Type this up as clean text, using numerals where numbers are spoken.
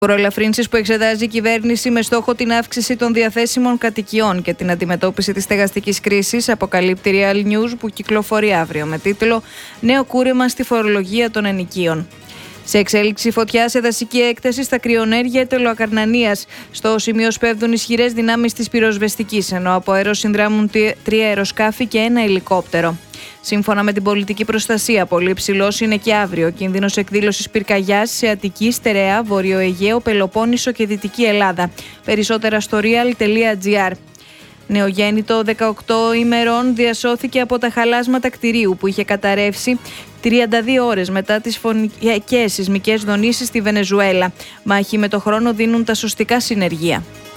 Φοροελαφρύνσεις που εξετάζει η κυβέρνηση με στόχο την αύξηση των διαθέσιμων κατοικιών και την αντιμετώπιση της στεγαστικής κρίσης, αποκαλύπτει Real News, που κυκλοφορεί αύριο με τίτλο «Νέο κούρεμα στη φορολογία των ενοικίων». Σε εξέλιξη φωτιά σε δασική έκταση στα Κρυονέρια Τελοακαρνανίας. Στο σημείο σπέβδουν ισχυρές δυνάμεις της πυροσβεστικής, ενώ από αέρος συνδράμουν 3 αεροσκάφη και 1 ελικόπτερο. Σύμφωνα με την πολιτική προστασία, πολύ υψηλός είναι και αύριο ο κίνδυνος εκδήλωσης πυρκαγιάς σε Αττική, Στερεά, Βορειοαιγαίο, Πελοπόννησο και Δυτική Ελλάδα. Περισσότερα στο real.gr. Νεογέννητο 18 ημερών διασώθηκε από τα χαλάσματα κτηρίου που είχε καταρρεύσει 32 ώρες μετά τις φωνικές σεισμικές δονήσεις στη Βενεζουέλα. Μάχη με το χρόνο δίνουν τα σωστικά συνεργεία.